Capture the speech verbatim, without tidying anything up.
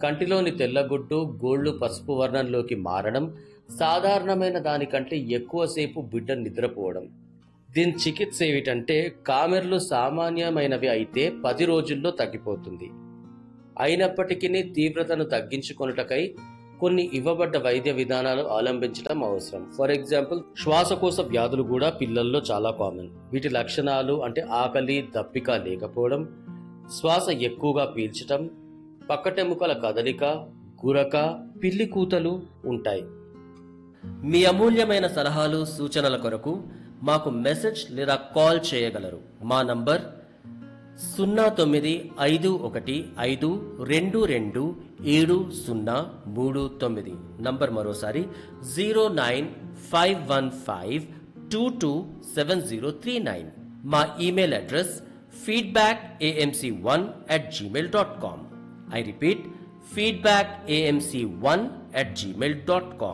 కంటిలోని తెల్లగుడ్డు గోళ్లు పసుపు వర్ణంలోకి మారడం, సాధారణమైన దానికంటే ఎక్కువసేపు బిడ్డ నిద్రపోవడం. దీని చికిత్స ఏమిటంటే కామెర్లు సామాన్యమైనవి అయితే పది రోజుల్లో తగ్గిపోతుంది. అయినప్పటికీ తీవ్రతను తగ్గించుకొనుటకై కొన్ని ఇవ్వబడ్డ వైద్య విధానాలు అవలంబించడం అవసరం. ఫర్ ఎగ్జాంపుల్, శ్వాసకోశ వ్యాధులు కూడా పిల్లల్లో చాలా కామన్. వీటి లక్షణాలు అంటే ఆకలి, దప్పిక లేకపోవడం, శ్వాస ఎక్కువగా పీల్చటం, పక్కటెముకల కదలిక, గురక, పిల్లి కూతలు ఉంటాయి. మీ అమూల్యమైన సలహాలు సూచనల కొరకు మాకు మెసేజ్ లేదా కాల్ చేయగలరు. మా నంబర్ సున్నా తొమ్మిది ఐదు ఒకటి ఐదు రెండు రెండు ఏడు సున్నా మూడు తొమ్మిది. నంబర్ మరోసారి zero nine five one five two two seven zero three nine. మా email address feedback AMC one at Gmail dot com. I repeat, feedback AMC one at Gmail dot com.